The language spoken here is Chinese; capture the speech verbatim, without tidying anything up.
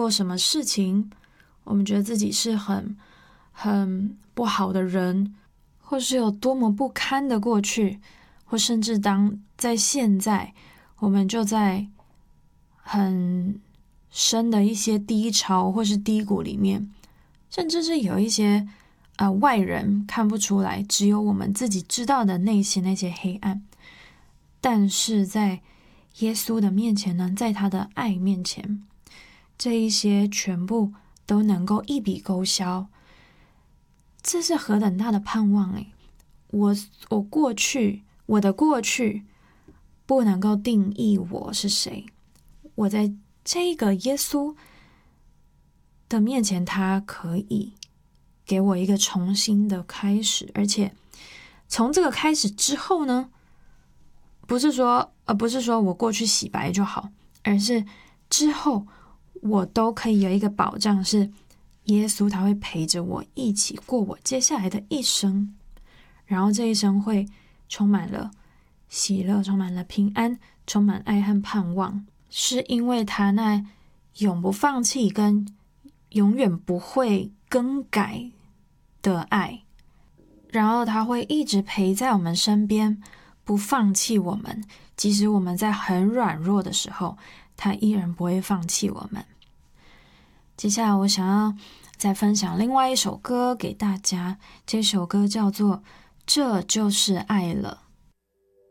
过什么事情，我们觉得自己是很很不好的人，或是有多么不堪的过去，或甚至当在现在我们就在很深的一些低潮或是低谷里面，甚至是有一些呃外人看不出来，只有我们自己知道的内心那些黑暗。但是在耶稣的面前呢，在他的爱面前，这一些全部都能够一笔勾销。这是何等大的盼望诶！我我过去我的过去不能够定义我是谁，我在这个耶稣的面前，他可以给我一个重新的开始，而且从这个开始之后呢，不是说呃不是说我过去洗白就好，而是之后我都可以有一个保障，是耶稣他会陪着我一起过我接下来的一生，然后这一生会充满了喜乐，充满了平安，充满爱和盼望，是因为他那永不放弃跟永远不会更改的爱，然后他会一直陪在我们身边，不放弃我们，即使我们在很软弱的时候，他依然不会放弃我们。接下来我想要再分享另外一首歌给大家，这首歌叫做《这就是爱了》。